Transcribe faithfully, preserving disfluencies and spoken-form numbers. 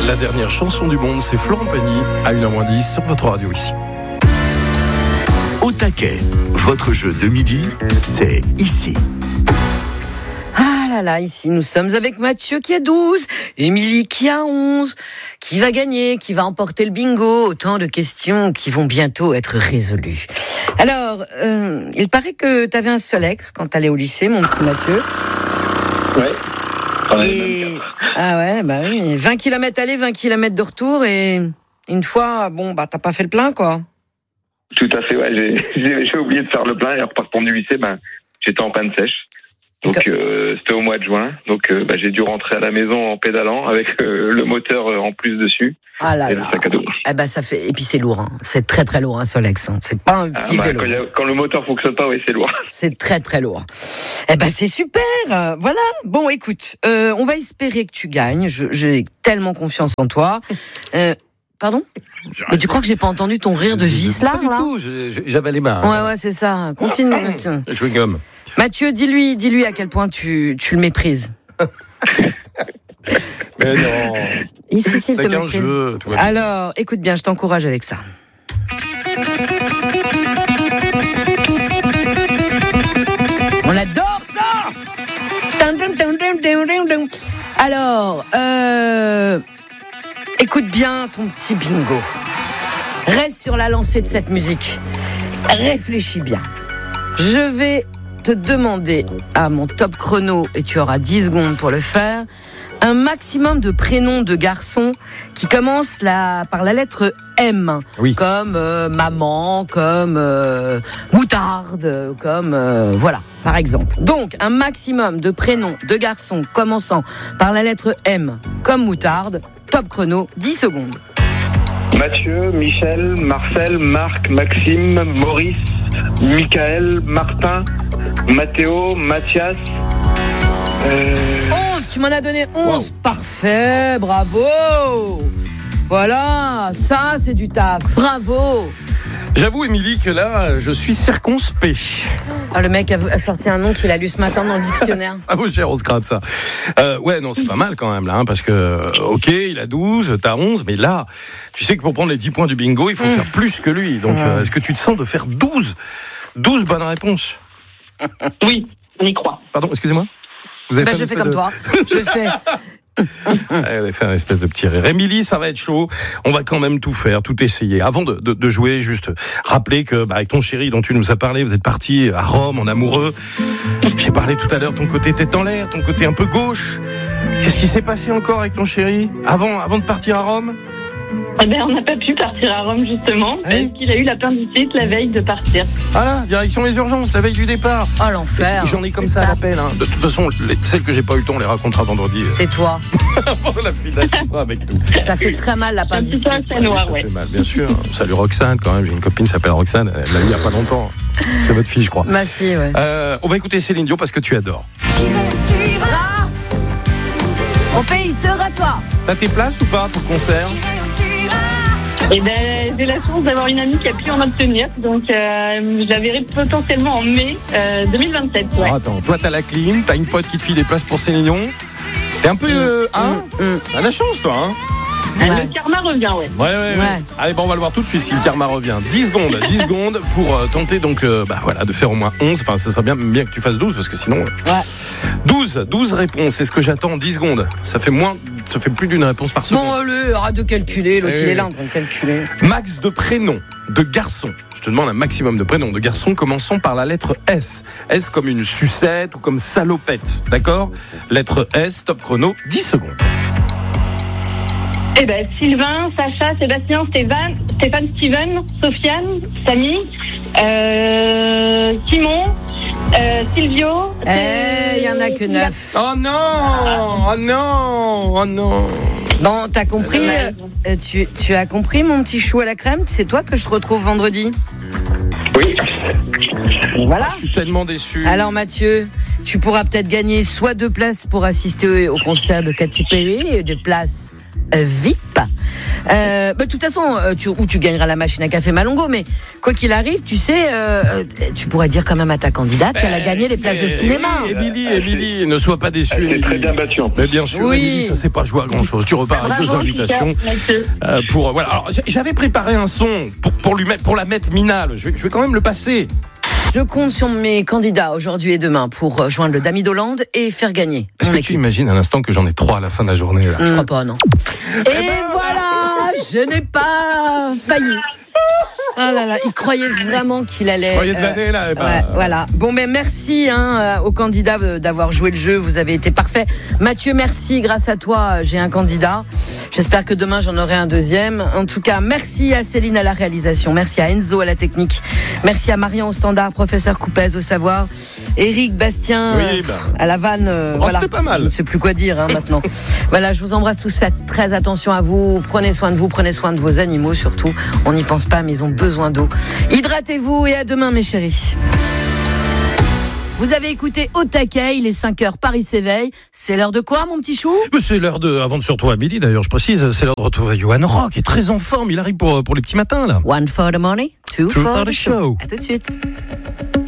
La dernière chanson du monde, c'est Florent Pagny à une heure moins dix sur votre radio ici. Au taquet, votre jeu de midi, c'est ici. Ah là là, ici nous sommes avec Mathieu qui a douze, Émilie qui a onze. Qui va gagner, qui va emporter le bingo? Autant de questions qui vont bientôt être résolues. Alors, euh, il paraît que tu avais un Solex quand tu allais au lycée, mon petit Mathieu. Ouais. Et... Ah ouais, bah oui. vingt kilomètres aller, vingt kilomètres de retour, et une fois, bon, bah t'as pas fait le plein, quoi. Tout à fait, ouais. J'ai, j'ai, j'ai oublié de faire le plein et en repartant du lycée, ben, j'étais en panne sèche. Donc euh, c'était au mois de juin, donc euh, bah, j'ai dû rentrer à la maison en pédalant avec euh, le moteur euh, en plus dessus. Ah là et là. le sac à dos. Eh ben ça fait, et puis c'est lourd, hein. C'est très très lourd un Solex, hein. C'est pas un petit ah, bah, vélo. Quand, y a, quand le moteur fonctionne pas, oui, c'est lourd. C'est très très lourd. Eh ben c'est super, euh, voilà. Bon, écoute, euh, on va espérer que tu gagnes. Je, j'ai tellement confiance en toi. Euh, pardon? Mais tu crois que j'ai pas entendu ton rire de vicelard là? Tout, j'avais les mains. Ouais ouais c'est ça. Continue. Je gomme. Mathieu, dis-lui, dis-lui à quel point tu, tu le méprises. Mais non. Ici, s'il te C'est qu'un méprise. jeu. Tout va bien. Alors, écoute bien, je t'encourage avec ça. On adore ça. Alors, euh, écoute bien ton petit bingo. Reste sur la lancée de cette musique. Réfléchis bien. Je vais te demander à mon top chrono, et tu auras dix secondes pour le faire, un maximum de prénoms de garçons qui commencent la, par la lettre M. Oui. Comme euh, maman, comme euh, moutarde, comme... Euh, voilà, par exemple. Donc, un maximum de prénoms de garçons commençant par la lettre M, comme moutarde. Top chrono, dix secondes. Mathieu, Michel, Marcel, Marc, Maxime, Maurice, Michael, Martin, Mathéo, Mathias. Euh... onze, tu m'en as donné onze. Wow. Parfait, bravo. Voilà, ça c'est du taf. Bravo. J'avoue, Émilie, que là, je suis circonspect. Ah, le mec a sorti un nom qu'il a lu ce matin dans le dictionnaire. Ça vaut cher au scrap, ça. Euh, ouais, non, c'est pas mal quand même, là, hein, parce que, ok, il a douze, t'as onze, mais là, tu sais que pour prendre les dix points du bingo, il faut mmh. faire plus que lui. Donc, euh, est-ce que tu te sens de faire douze, douze bonnes réponses? Oui, on y croit. Pardon, excusez-moi? Vous avez bah, fait je fais comme de... toi. Je fais... Elle a fait un espèce de petit rire. Émilie, ça va être chaud. On va quand même tout faire, tout essayer. Avant de, de, de jouer, juste rappeler que bah, avec ton chéri dont tu nous as parlé, vous êtes partis à Rome en amoureux. J'ai parlé tout à l'heure, ton côté tête en l'air, ton côté un peu gauche. Qu'est-ce qui s'est passé encore avec ton chéri avant, avant de partir à Rome? Eh ben, on n'a pas pu partir à Rome justement parce oui. qu'il a eu l'appendicite la veille de partir. Voilà, direction les urgences, la veille du départ. Oh l'enfer. J'en ai comme ça à l'appel. Hein. De toute façon, les, celles que j'ai pas eu le temps, on les racontera vendredi. C'est toi. Bon, la finale, tu seras avec nous. Ça fait très mal l'appendicite. Un petit peu noir, ça ouais. fait mal, bien sûr. Salut Roxane, quand même. J'ai une copine qui s'appelle Roxane. Elle l'a eu il y a pas longtemps. C'est votre fille, je crois. Ma fille, ouais. Euh, on va écouter Céline Dion parce que tu adores. Tu iras, mon pays sera toi. T'as tes places ou pas pour le concert? Eh ben, j'ai la chance d'avoir une amie qui a pu en obtenir, donc euh, je la verrai potentiellement en mai euh, deux mille vingt-sept. Ouais. Oh, attends, toi t'as la clim, t'as une pote qui te file des places pour Céline Dion. T'es un peu, euh, hein mmh, mmh. T'as la chance, toi, hein? Ouais. Le karma revient, ouais. Ouais, ouais, ouais. ouais. Allez, bon, on va le voir tout de suite si le karma revient. dix secondes, dix secondes pour euh, tenter donc, euh, bah voilà, de faire au moins onze. Enfin, ce serait bien, bien que tu fasses douze parce que sinon. Euh... Ouais. douze, douze réponses, c'est ce que j'attends en dix secondes. Ça fait moins, ça fait plus d'une réponse par seconde. Bon, allez, arrête de calculer. L'autre, eh il oui. est là en train de calculer. Max de prénoms de garçons. Je te demande un maximum de prénoms de garçons commençant par la lettre S. S comme une sucette ou comme salopette. D'accord? Lettre S, top chrono, dix secondes. Eh ben, Sylvain, Sacha, Sébastien, Stéphane, Stéphane, Steven, Sofiane, Samy, euh, Simon, euh, Silvio. Eh, il y en a que neuf. Oh non! Oh non! Oh non! Bon, t'as compris, euh, tu, tu as compris, mon petit chou à la crème? C'est toi que je retrouve vendredi? Oui. Voilà. Je suis tellement déçu. Alors, Mathieu, tu pourras peut-être gagner soit deux places pour assister au concert de Katy Perry et des places euh, V I P. Euh, bah, de toute façon, tu, ou tu gagneras la machine à café Malongo, mais quoi qu'il arrive, tu sais, euh, tu pourrais dire quand même à ta candidate qu'elle a gagné les places de cinéma. Oui, Émilie, Émilie, ne sois pas déçue. Elle s'est très bien battue. Mais bien sûr, Oui. Émilie, ça s'est pas joué à grand chose. Tu repars avec deux Bravo, invitations super, euh, pour voilà. Alors, j'avais préparé un son pour, pour lui mettre, pour la mettre minale. Je vais, je vais quand même le passer. Je compte sur mes candidats aujourd'hui et demain pour joindre le Dami d'Hollande et faire gagner. Est-ce mon que équipe. tu imagines à l'instant que j'en ai trois à la fin de la journée là? Je crois pas, non. Et ben, voilà, je n'ai pas failli. Ah là là, il croyait vraiment qu'il allait. Je croyais de l'année là. Eh ben, Ouais, voilà. Bon, ben merci hein, aux candidats d'avoir joué le jeu. Vous avez été parfaits. Mathieu, merci. Grâce à toi, j'ai un candidat. J'espère que demain j'en aurai un deuxième. En tout cas, merci à Céline à la réalisation. Merci à Enzo à la technique. Merci à Marion au standard, professeur Coupez au savoir, Éric Bastien Oui, ben. à la vanne. euh, Oh, voilà. c'était pas mal. Je ne sais plus quoi dire hein, maintenant. Voilà, je vous embrasse tous. Faites très attention à vous. Prenez soin de vous. Prenez soin de vos animaux surtout. On n'y pense pas, mais ils ont besoin d'eau. Hydratez-vous et à demain, mes chéris. Vous avez écouté Au taquet, il est cinq heures, Paris s'éveille. C'est l'heure de quoi, mon petit chou? C'est l'heure de, avant de se retrouver à midi d'ailleurs, je précise, c'est l'heure de retrouver Johan Rock, qui est très en forme, il arrive pour, pour les petits matins là. One for the money, two, Two for, for the the show. show. À tout de suite.